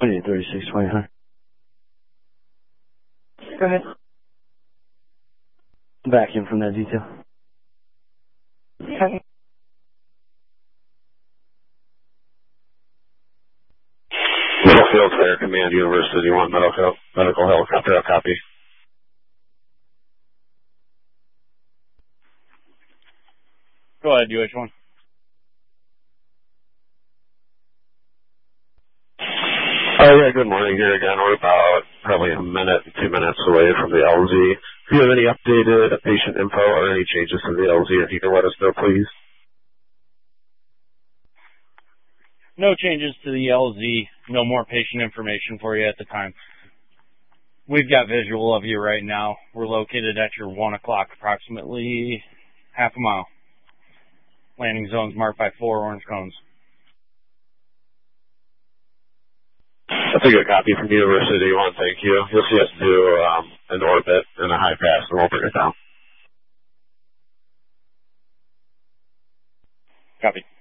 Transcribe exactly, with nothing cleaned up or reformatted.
twenty-eight thirty-six twenty, huh? Go ahead. Back in from that detail. Okay. Middlefield Fair Command University one medical medical helicopter. Copy. Go ahead, U H one. Oh yeah, good morning here again. We're about probably a minute, two minutes away from the L Z. If you have any updated patient info or any changes to the L Z, if you can let us know, please. No changes to the L Z. No more patient information for you at the time. We've got visual of you right now. We're located at your one o'clock, approximately half a mile. Landing zones marked by four orange cones. That's a good copy from University one, thank you. You'll see us do um, an orbit and a high pass, and we'll bring it down. Copy.